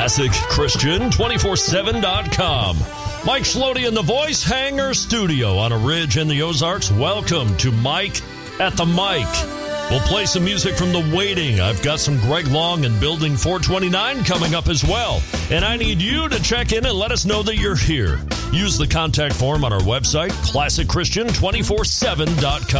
ClassicChristian247.com. Mike Schlody in the Voice Hanger Studio on a ridge in the Ozarks. Welcome to Mike at the Mic. We'll play some music from The Waiting. I've got some Greg Long and Building 429 coming up as well. And I need you to check in and let us know that you're here. Use the contact form on our website, ClassicChristian247.com.